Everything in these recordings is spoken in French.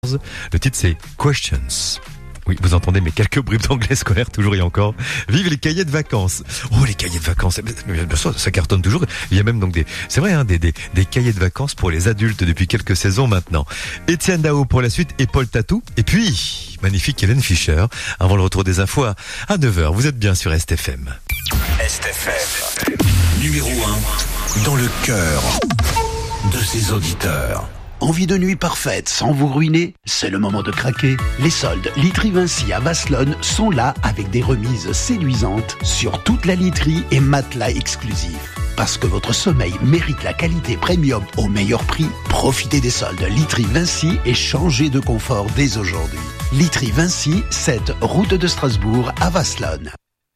Le titre c'est Questions. Oui, vous entendez mes quelques bribes d'anglais scolaire toujours et encore. Vive les cahiers de vacances. Oh, les cahiers de vacances. Bien sûr, ça cartonne toujours. Il y a même donc c'est vrai, des cahiers de vacances pour les adultes depuis quelques saisons maintenant. Étienne Dao pour la suite et Paul Tatou. Et puis, magnifique Hélène Fischer. Avant le retour des infos à 9h. Vous êtes bien sur STFM. STFM. Numéro 1 dans le cœur de ses auditeurs. Envie de nuit parfaite sans vous ruiner? C'est le moment de craquer. Les soldes Literie Vinci à Vasselonne sont là avec des remises séduisantes sur toute la literie et matelas exclusifs. Parce que votre sommeil mérite la qualité premium au meilleur prix, profitez des soldes Literie Vinci et changez de confort dès aujourd'hui. Literie Vinci, 7 route de Strasbourg à Vasselonne.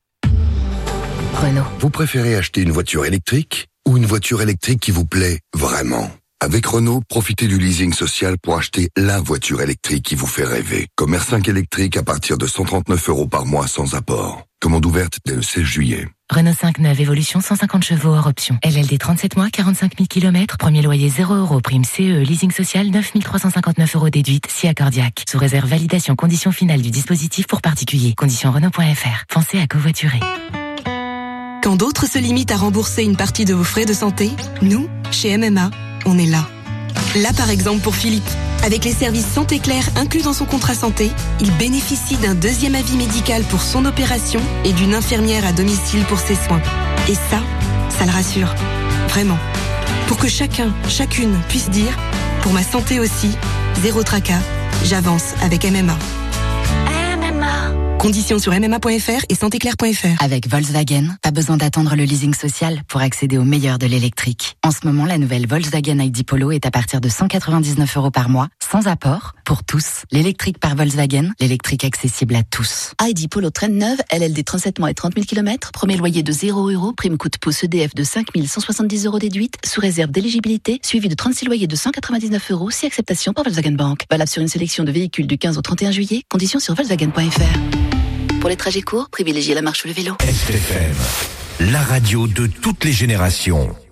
Renault. Vous préférez acheter une voiture électrique ou une voiture électrique qui vous plaît vraiment? Avec Renault, profitez du leasing social pour acheter la voiture électrique qui vous fait rêver. Comme R5 électrique à partir de 139 € par mois sans apport. Commande ouverte dès le 16 juillet. Renault 5 neuve évolution 150 chevaux hors option. LLD 37 mois, 45 000 km. Premier loyer 0 €. Prime CE. Leasing social 9 359 € déduite. Si accordiaque. Sous réserve validation conditions finales du dispositif pour particuliers. Conditions Renault.fr. Pensez à covoiturer. Quand d'autres se limitent à rembourser une partie de vos frais de santé, nous, chez MMA, on est là. Là par exemple pour Philippe. Avec les services Santé Claire inclus dans son contrat santé, il bénéficie d'un deuxième avis médical pour son opération et d'une infirmière à domicile pour ses soins. Et ça le rassure. Vraiment. Pour que chacun, chacune puisse dire, pour ma santé aussi, zéro tracas, j'avance avec MMA. Conditions sur mma.fr et santéclair.fr. Avec Volkswagen, pas besoin d'attendre le leasing social pour accéder au meilleur de l'électrique. En ce moment, la nouvelle Volkswagen ID Polo est à partir de 199 € par mois, sans apport, pour tous. L'électrique par Volkswagen, l'électrique accessible à tous. ID Polo Traîne neuve, LLD 37 mois et 30 000 km, premier loyer de 0 €, prime coût de pouce EDF de 5 170 € déduite, sous réserve d'éligibilité, suivi de 36 loyers de 199 €, si acceptation par Volkswagen Bank. Valable sur une sélection de véhicules du 15 au 31 juillet, conditions sur Volkswagen.fr. Pour les trajets courts, privilégiez la marche ou le vélo. STFM, la radio de toutes les générations.